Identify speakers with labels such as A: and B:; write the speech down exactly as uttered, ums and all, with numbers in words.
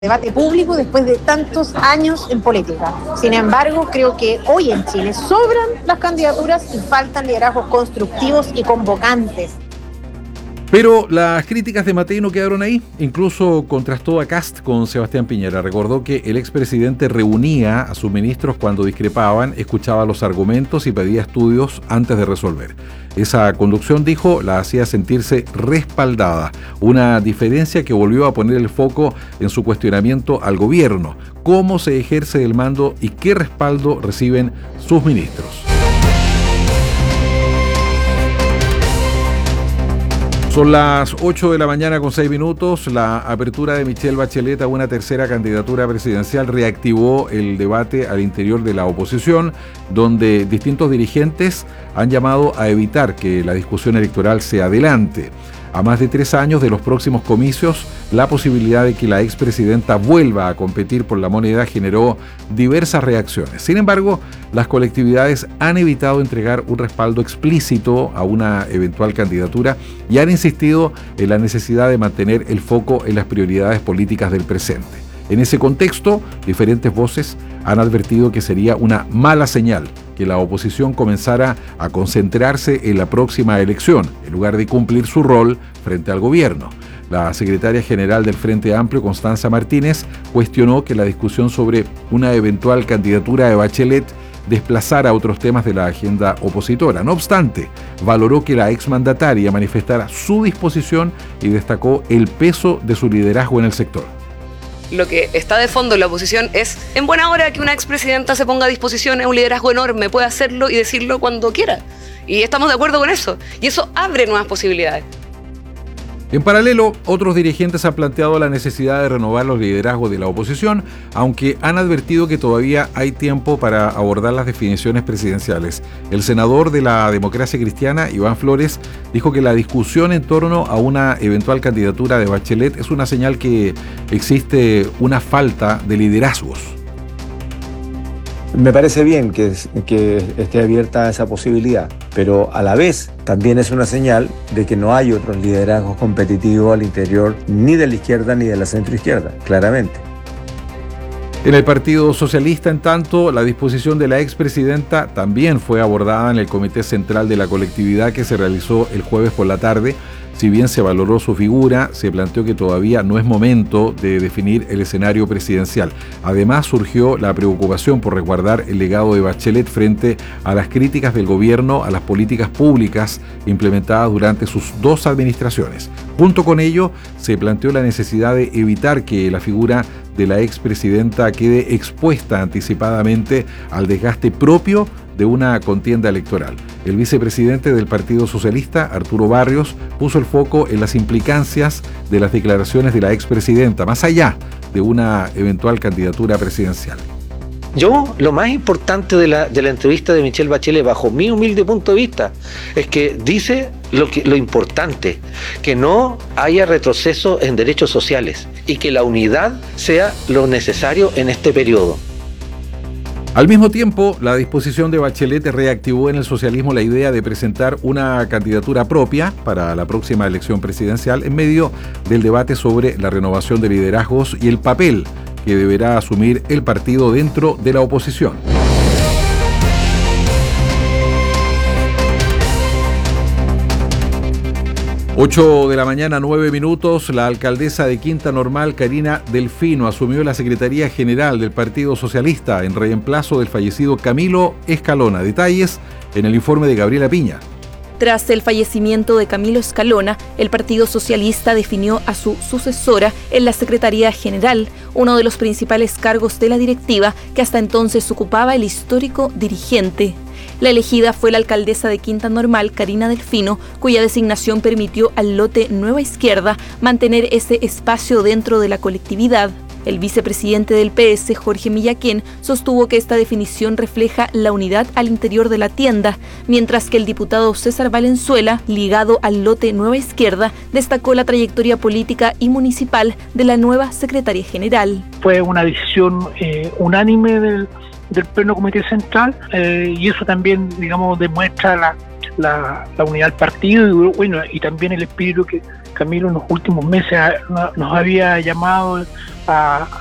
A: debate público después de tantos años en política. Sin embargo, creo que hoy en Chile sobran las candidaturas y faltan liderazgos constructivos y convocantes.
B: Pero las críticas de Matei no quedaron ahí. Incluso contrastó a Kast con Sebastián Piñera. Recordó que el expresidente reunía a sus ministros cuando discrepaban, escuchaba los argumentos y pedía estudios antes de resolver. Esa conducción, dijo, la hacía sentirse respaldada. Una diferencia que volvió a poner el foco en su cuestionamiento al gobierno. Cómo se ejerce el mando y qué respaldo reciben sus ministros. Son las ocho de la mañana con seis minutos. La apertura de Michelle Bachelet a una tercera candidatura presidencial reactivó el debate al interior de la oposición, donde distintos dirigentes han llamado a evitar que la discusión electoral se adelante. A más de tres años de los próximos comicios, la posibilidad de que la expresidenta vuelva a competir por la moneda generó diversas reacciones. Sin embargo, las colectividades han evitado entregar un respaldo explícito a una eventual candidatura y han insistido en la necesidad de mantener el foco en las prioridades políticas del presente. En ese contexto, diferentes voces han advertido que sería una mala señal que la oposición comenzara a concentrarse en la próxima elección, en lugar de cumplir su rol frente al gobierno. La secretaria general del Frente Amplio, Constanza Martínez, cuestionó que la discusión sobre una eventual candidatura de Bachelet desplazara otros temas de la agenda opositora. No obstante, valoró que la exmandataria manifestara su disposición y destacó el peso de su liderazgo en el sector.
C: Lo que está de fondo en la oposición es, en buena hora, que una expresidenta se ponga a disposición, es un liderazgo enorme, puede hacerlo y decirlo cuando quiera. Y estamos de acuerdo con eso. Y eso abre nuevas posibilidades.
B: En paralelo, otros dirigentes han planteado la necesidad de renovar los liderazgos de la oposición, aunque han advertido que todavía hay tiempo para abordar las definiciones presidenciales. El senador de la Democracia Cristiana, Iván Flores, dijo que la discusión en torno a una eventual candidatura de Bachelet es una señal que existe una falta de liderazgos.
D: Me parece bien que, que esté abierta esa posibilidad, pero a la vez también es una señal de que no hay otros liderazgos competitivos al interior ni de la izquierda ni de la centroizquierda, claramente.
B: En el Partido Socialista, en tanto, la disposición de la expresidenta también fue abordada en el Comité Central de la Colectividad que se realizó el jueves por la tarde. Si bien se valoró su figura, se planteó que todavía no es momento de definir el escenario presidencial. Además, surgió la preocupación por resguardar el legado de Bachelet frente a las críticas del gobierno a las políticas públicas implementadas durante sus dos administraciones. Junto con ello, se planteó la necesidad de evitar que la figura de la expresidenta quede expuesta anticipadamente al desgaste propio de una contienda electoral. El vicepresidente del Partido Socialista, Arturo Barrios, puso el foco en las implicancias de las declaraciones de la expresidenta, más allá de una eventual candidatura presidencial.
E: Yo, lo más importante de la, de la entrevista de Michelle Bachelet, bajo mi humilde punto de vista, es que dice lo, que, lo importante, que no haya retroceso en derechos sociales y que la unidad sea lo necesario en este periodo.
B: Al mismo tiempo, la disposición de Bachelet reactivó en el socialismo la idea de presentar una candidatura propia para la próxima elección presidencial en medio del debate sobre la renovación de liderazgos y el papel que deberá asumir el partido dentro de la oposición. ocho de la mañana, nueve minutos, la alcaldesa de Quinta Normal, Karina Delfino, asumió la Secretaría General del Partido Socialista en reemplazo del fallecido Camilo Escalona. Detalles en el informe de Gabriela Piña.
F: Tras el fallecimiento de Camilo Escalona, el Partido Socialista definió a su sucesora en la Secretaría General, uno de los principales cargos de la directiva que hasta entonces ocupaba el histórico dirigente. La elegida fue la alcaldesa de Quinta Normal, Karina Delfino, cuya designación permitió al lote Nueva Izquierda mantener ese espacio dentro de la colectividad. El vicepresidente del P S, Jorge Millaquén, sostuvo que esta definición refleja la unidad al interior de la tienda, mientras que el diputado César Valenzuela, ligado al lote Nueva Izquierda, destacó la trayectoria política y municipal de la nueva secretaria general.
G: Fue una decisión eh, unánime del, del Pleno Comité Central eh, y eso también, digamos, demuestra la, la, la unidad del partido y, bueno, y también el espíritu que Camilo en los últimos meses nos había llamado a,